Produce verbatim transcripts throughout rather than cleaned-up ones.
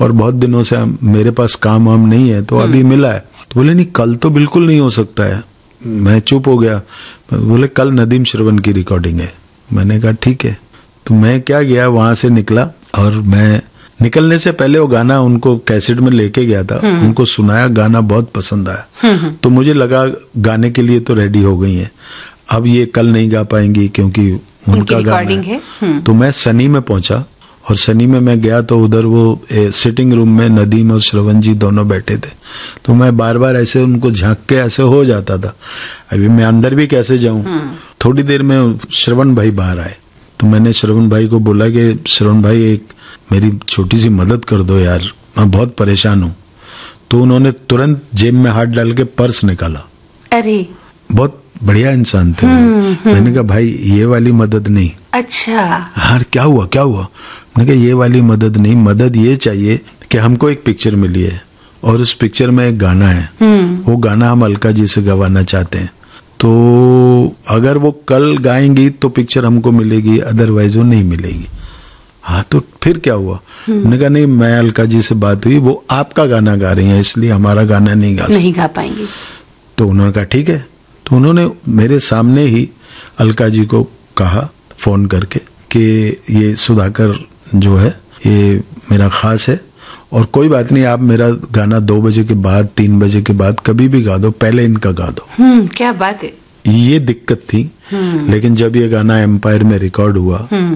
और बहुत दिनों से मेरे पास काम वाम नहीं है, तो अभी मिला है। तो बोले नहीं कल तो बिल्कुल नहीं हो सकता है। मैं चुप हो गया। बोले कल नदीम श्रवण की रिकॉर्डिंग है। मैंने कहा ठीक है। तो मैं क्या गया, वहां से निकला और मैं निकलने से पहले वो गाना उनको कैसेट में लेके गया था, उनको सुनाया, गाना बहुत पसंद आया। तो मुझे लगा गाने के लिए तो रेडी हो गई हैं, अब ये कल नहीं गा पाएंगी क्योंकि उनका गाना है। तो मैं सनी में पहुंचा और सनी में मैं गया तो उधर वो सिटिंग रूम में नदीम और श्रवण जी दोनों बैठे थे। तो मैं बार बार ऐसे उनको झांक के ऐसे हो जाता था, अभी मैं अंदर भी कैसे जाऊं। थोड़ी देर में श्रवण भाई बाहर आए, तो मैंने श्रवण भाई को बोला कि श्रवण भाई एक मेरी छोटी सी मदद कर दो यार, मैं बहुत परेशान हूँ। तो उन्होंने तुरंत जेब में हाथ डाल के पर्स निकाला। अरे बहुत बढ़िया इंसान थे। मैंने कहा भाई ये वाली मदद नहीं। अच्छा। हाँ क्या हुआ क्या हुआ? मैंने कहा ये वाली मदद नहीं, मदद ये चाहिए कि हमको एक पिक्चर मिली है और उस पिक्चर में एक गाना है, वो गाना हम अलका जी से गवाना चाहते हैं। तो अगर वो कल गाएंगी तो पिक्चर हमको मिलेगी, अदरवाइज वो नहीं मिलेगी। हाँ तो फिर क्या हुआ? मैंने कहा नहीं, मैं अलका जी से बात हुई, वो आपका गाना गा रही है इसलिए हमारा गाना नहीं गा नहीं गा पाएंगे। तो उन्होंने कहा ठीक है। तो उन्होंने मेरे सामने ही अलका जी को कहा फोन करके कि ये सुधाकर जो है ये मेरा खास है और कोई बात नहीं, आप मेरा गाना दो बजे के बाद तीन बजे के बाद कभी भी गा दो, पहले इनका गा दो। हम्म, क्या बात है। ये दिक्कत थी। लेकिन जब ये गाना एम्पायर में रिकॉर्ड हुआ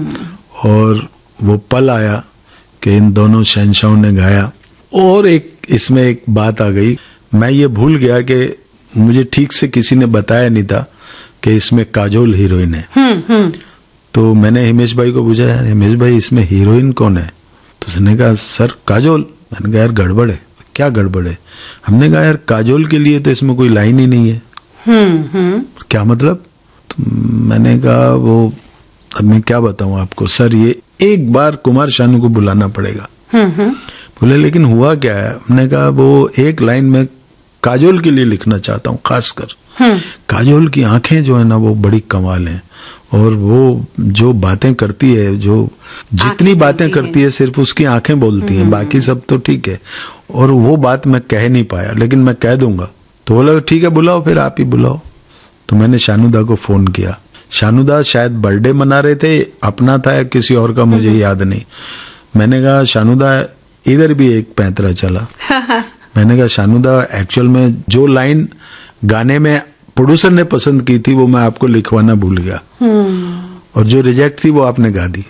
और वो पल आया कि इन दोनों शहंशाहों ने गाया, और एक इसमें एक बात आ गई, मैं ये भूल गया कि मुझे ठीक से किसी ने बताया नहीं था कि इसमें काजोल हीरोइन है। हम्म हम्म। तो मैंने हिमेश भाई को पूछा, यार हिमेश भाई इसमें हीरोइन कौन है? तो उसने कहा सर काजोल। मैंने कहा यार गड़बड़ है। क्या गड़बड़ है? हमने कहा यार काजोल के लिए तो इसमें कोई लाइन ही नहीं है। हम्म हम्म। क्या मतलब? तो मैंने कहा वो अब मैं क्या बताऊं आपको सर, ये एक बार कुमार शानू को बुलाना पड़ेगा। हम्म हम्म। बोले लेकिन हुआ क्या है? हमने कहा वो एक लाइन में काजोल के लिए लिखना चाहता हूँ खासकर। काजोल की आंखें जो है ना वो बड़ी कमाल हैं, और वो जो बातें करती है, जो जितनी बातें करती है सिर्फ उसकी आंखें बोलती हैं, बाकी सब तो ठीक है। और वो बात मैं कह नहीं पाया, लेकिन मैं कह दूंगा। तो बोला ठीक है बुलाओ, फिर आप ही बुलाओ। तो मैंने शानुदा को फोन किया। शानुदा शायद बर्थडे मना रहे थे, अपना था या किसी और का मुझे याद नहीं। मैंने कहा शानुदा इधर भी एक पैंतरा चला। मैंने कहा शानुदा एक्चुअल में जो लाइन गाने में प्रोड्यूसर ने पसंद की थी वो मैं आपको लिखवाना भूल गया, और जो रिजेक्ट थी वो आपने गा दी,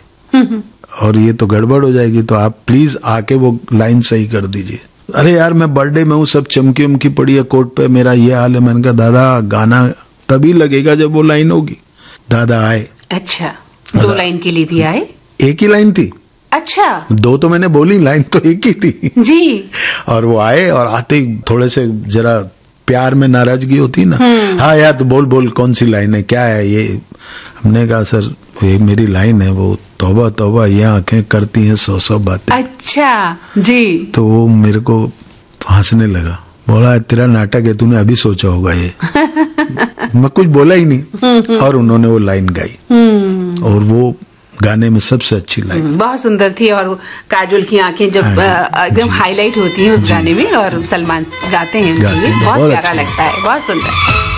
और ये तो गड़बड़ हो जाएगी, तो आप प्लीज आके वो लाइन सही कर दीजिए। अरे यार मैं बर्थडे में हूँ, सब चमकी उमकी पड़ी है कोर्ट पे, मेरा ये हाल है। मैंने कहा दादा गाना तभी लगेगा जब वो लाइन होगी। दादा आए। अच्छा, दो लाइन के लिए दिया है? एक ही लाइन थी। अच्छा, दो तो मैंने बोली, लाइन तो एक ही थी जी। और वो आए और आते ही थोड़े से जरा प्यार में नाराजगी होती ना, हाँ यार तो बोल बोल कौन सी लाइन है, क्या है ये? हमने कहा सर ये मेरी लाइन है, वो तौबा तौबा ये आंखें करती हैं सौ सौ बातें। अच्छा जी। तो वो मेरे को हंसने लगा, बोला तेरा नाटक है, तूने अभी सोचा होगा ये। मैं कुछ बोला ही नहीं, और उन्होंने वो लाइन गाई, और वो गाने में सबसे अच्छी लाइन। बहुत सुंदर थी, और काजोल की आंखें जब एकदम हाईलाइट होती हैं उस गाने में, और सलमान गाते हैं, बहुत प्यारा लगता है, बहुत सुंदर।